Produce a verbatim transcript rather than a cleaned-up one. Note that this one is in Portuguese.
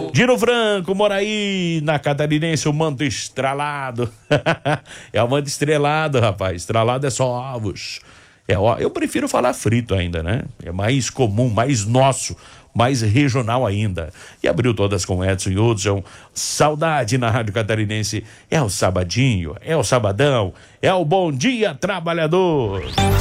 Dino Franco, mora aí na Catarinense, o manto estrelado. É o manto estrelado, rapaz. Estrelado é só ovos. É, ó, eu prefiro falar frito ainda, né? É mais comum, mais nosso, mais regional ainda. E abriu todas com Edson e Hudson. Saudade na Rádio Catarinense. É o sabadinho, é o sabadão, é o Bom Dia Trabalhador.